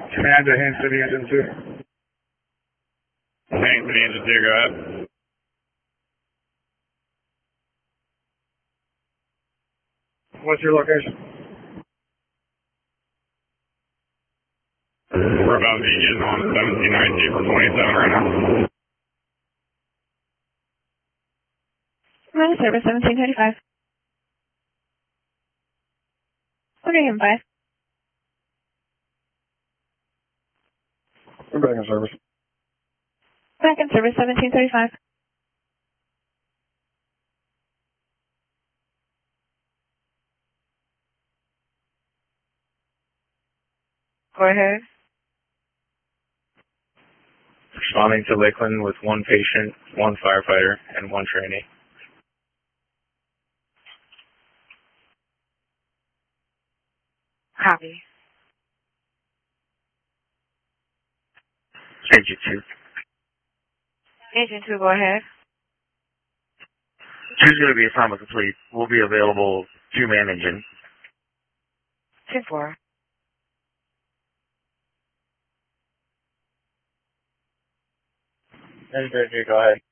Command to Haines City Engine 2. Haines City Engine 2, go ahead. What's your location? We're about to be getting on 1790 for 27 right now. Command service 1735. Okay, him 5. We're back in service. Back in service 1735. Go ahead. Responding to Lakeland with 1 patient, 1 firefighter, and 1 trainee. Copy. Agent 2. Agent 2, go ahead. 2's going to be assignment complete. We'll be available 2-man engine. 10-4. Engine 2, go ahead.